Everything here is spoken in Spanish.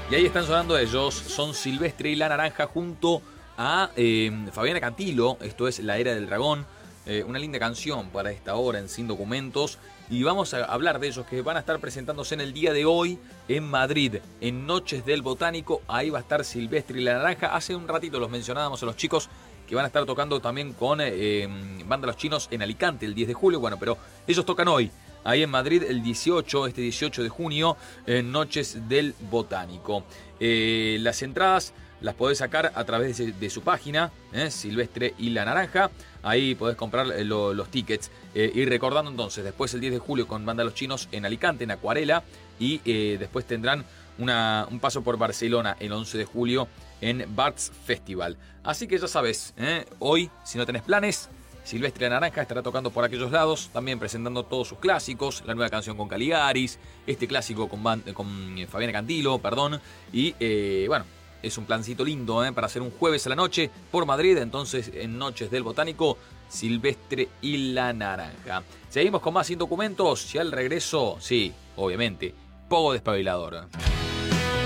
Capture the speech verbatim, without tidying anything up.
Y ahí están sonando ellos, son Silvestre y La Naranja junto a eh, Fabiana Cantilo, esto es La Era del Dragón, eh, una linda canción para esta hora en Sin Documentos. Y vamos a hablar de ellos que van a estar presentándose en el día de hoy en Madrid, en Noches del Botánico. Ahí va a estar Silvestre y La Naranja. Hace un ratito los mencionábamos a los chicos que van a estar tocando también con eh, Banda Los Chinos en Alicante el diez de julio. Bueno, pero ellos tocan hoy, ahí en Madrid, el dieciocho, este dieciocho de junio, en Noches del Botánico. Eh, las entradas las podés sacar a través de, de su página, eh, Silvestre y La Naranja. Ahí podés comprar eh, lo, los tickets. Eh, y recordando entonces, después el diez de julio con Banda Los Chinos en Alicante, en Acuarela. Y eh, después tendrán una, un paso por Barcelona el once de julio en Barts Festival. Así que ya sabes, eh, hoy, si no tenés planes, Silvestre y La Naranja estará tocando por aquellos lados, también presentando todos sus clásicos, la nueva canción con Caligaris, este clásico con, con Fabiana Cantilo, perdón, y eh, bueno, es un plancito lindo eh, para hacer un jueves a la noche por Madrid. Entonces, en Noches del Botánico, Silvestre y La Naranja. Seguimos con más Sin Documentos y al regreso, sí, obviamente, Pogo Despabilador.